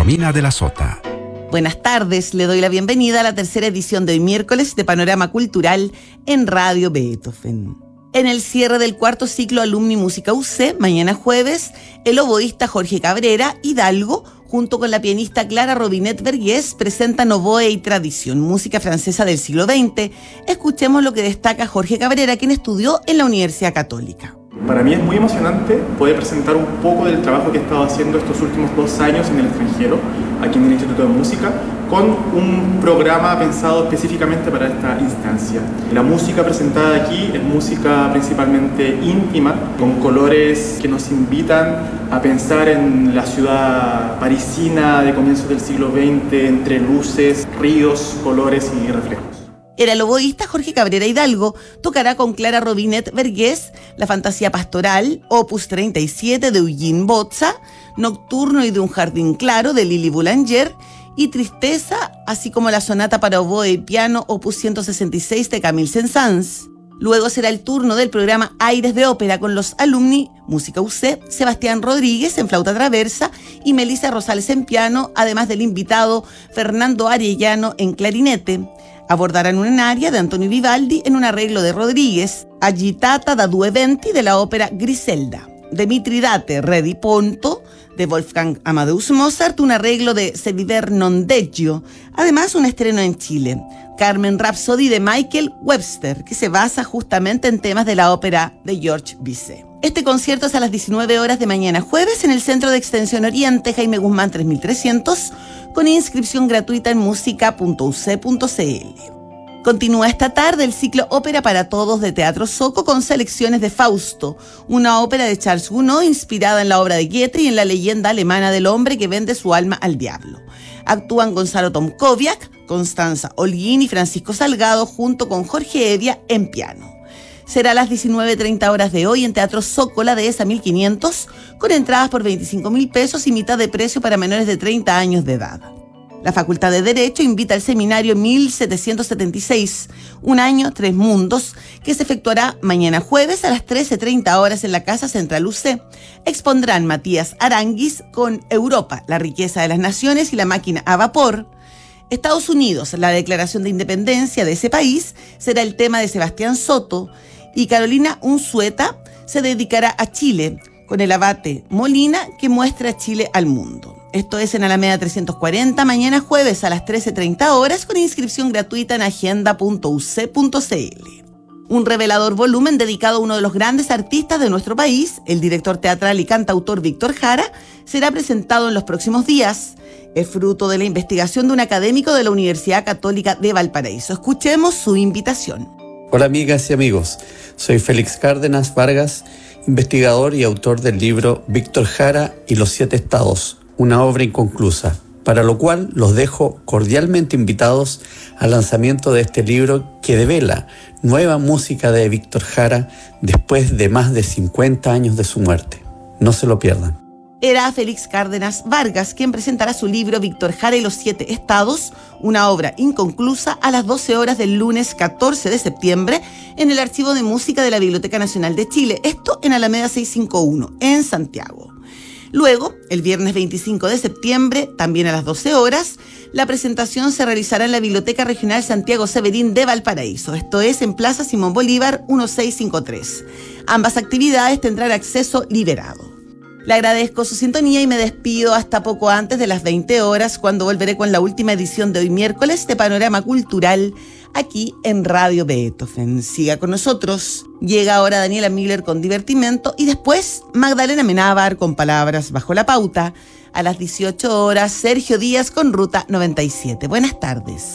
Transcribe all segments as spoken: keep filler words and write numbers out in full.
Romina de la Sota. Buenas tardes, le doy la bienvenida a la tercera edición de hoy miércoles de Panorama Cultural en Radio Beethoven. En el cierre del cuarto ciclo Alumni Música U C, mañana jueves, el oboísta Jorge Cabrera, Hidalgo, junto con la pianista Clara Robinet Vergés, presentan Oboe y Tradición, música francesa del siglo veinte. Escuchemos lo que destaca Jorge Cabrera, quien estudió en la Universidad Católica. Para mí es muy emocionante poder presentar un poco del trabajo que he estado haciendo estos últimos dos años en el extranjero, aquí en el Instituto de Música, con un programa pensado específicamente para esta instancia. La música presentada aquí es música principalmente íntima, con colores que nos invitan a pensar en la ciudad parisina de comienzos del siglo veinte, entre luces, ríos, colores y reflejos. Era el oboísta Jorge Cabrera Hidalgo, tocará con Clara Robinet Vergés la Fantasía Pastoral, opus treinta y siete de Eugene Bozza, Nocturno y de un jardín claro de Lili Boulanger y Tristeza, así como la Sonata para oboe y piano, opus ciento sesenta y seis de Camille Saint-Saëns. Luego será el turno del programa Aires de Ópera con los alumni Música U C, Sebastián Rodríguez en flauta traversa y Melissa Rosales en piano, además del invitado Fernando Arellano en clarinete. Abordarán un aria de Antonio Vivaldi en un arreglo de Rodríguez, Agitata da due venti de la ópera Griselda, de Mitridate Re di Ponto de Wolfgang Amadeus Mozart, un arreglo de Se viver non deggio, además un estreno en Chile, Carmen Rhapsody de Michael Webster, que se basa justamente en temas de la ópera de George Bizet. Este concierto es a las diecinueve horas de mañana jueves en el Centro de Extensión Oriente, Jaime Guzmán tres mil trescientos, con inscripción gratuita en música punto u ce punto ce ele. Continúa esta tarde el ciclo Ópera para Todos de Teatro Zoco con selecciones de Fausto, una ópera de Charles Gounod inspirada en la obra de Goethe y en la leyenda alemana del hombre que vende su alma al diablo. Actúan Gonzalo Tomkoviak, Constanza Holguín y Francisco Salgado junto con Jorge Evia en piano. Será a las diecinueve treinta horas de hoy en Teatro Zoco, la dehesa mil quinientos, con entradas por veinticinco mil pesos y mitad de precio para menores de treinta años de edad. La Facultad de Derecho invita al seminario mil setecientos setenta y seis, Un año, tres mundos, que se efectuará mañana jueves a las trece treinta horas en la Casa Central U C. Expondrán Matías Aranguis con Europa, la riqueza de las naciones y la máquina a vapor. Estados Unidos, la declaración de independencia de ese país, será el tema de Sebastián Soto, y Carolina Unzueta se dedicará a Chile, con el abate Molina, que muestra a Chile al mundo. Esto es en Alameda trescientos cuarenta, mañana jueves a las trece treinta horas, con inscripción gratuita en agenda punto u ce punto ce ele. Un revelador volumen dedicado a uno de los grandes artistas de nuestro país, el director teatral y cantautor Víctor Jara, será presentado en los próximos días. Es fruto de la investigación de un académico de la Universidad Católica de Valparaíso. Escuchemos su invitación. Hola amigas y amigos, soy Félix Cárdenas Vargas, investigador y autor del libro Víctor Jara y los siete estados, una obra inconclusa, para lo cual los dejo cordialmente invitados al lanzamiento de este libro que devela nueva música de Víctor Jara después de más de cincuenta años de su muerte. No se lo pierdan. Era Félix Cárdenas Vargas quien presentará su libro Víctor Jara y los siete estados, una obra inconclusa, a las doce horas del lunes catorce de septiembre en el Archivo de Música de la Biblioteca Nacional de Chile, esto en Alameda seiscientos cincuenta y uno, en Santiago. Luego, el viernes veinticinco de septiembre, también a las doce horas, la presentación se realizará en la Biblioteca Regional Santiago Severín de Valparaíso, esto es en Plaza Simón Bolívar mil seiscientos cincuenta y tres. Ambas actividades tendrán acceso liberado. Le agradezco su sintonía y me despido hasta poco antes de las veinte horas, cuando volveré con la última edición de hoy miércoles de Panorama Cultural aquí en Radio Beethoven. Siga con nosotros. Llega ahora Daniela Miller con Divertimento y después Magdalena Menábar con Palabras bajo la pauta. A las dieciocho horas, Sergio Díaz con Ruta noventa y siete. Buenas tardes.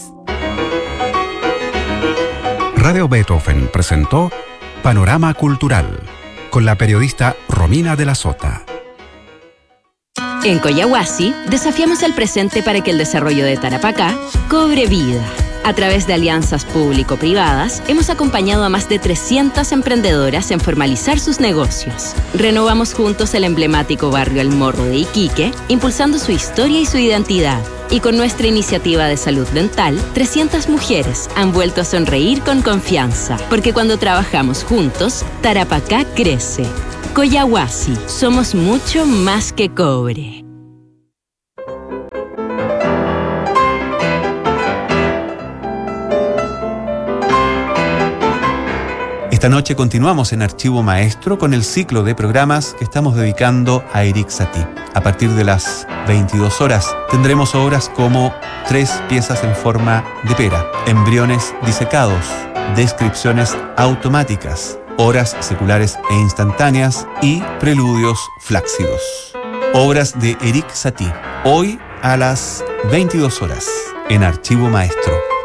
Radio Beethoven presentó Panorama Cultural con la periodista Romina de la Sota. En Coyahuasi, desafiamos el presente para que el desarrollo de Tarapacá cobre vida. A través de alianzas público-privadas, hemos acompañado a más de trescientas emprendedoras en formalizar sus negocios. Renovamos juntos el emblemático barrio El Morro de Iquique, impulsando su historia y su identidad. Y con nuestra iniciativa de salud dental, trescientas mujeres han vuelto a sonreír con confianza. Porque cuando trabajamos juntos, Tarapacá crece. Coyahuasi, somos mucho más que cobre. Esta noche continuamos en Archivo Maestro con el ciclo de programas que estamos dedicando a Erik Satie. A partir de las veintidós horas tendremos obras como Tres piezas en forma de pera, Embriones disecados, Descripciones automáticas, Horas seculares e instantáneas y Preludios flácidos. Obras de Erik Satie, hoy a las veintidós horas en Archivo Maestro.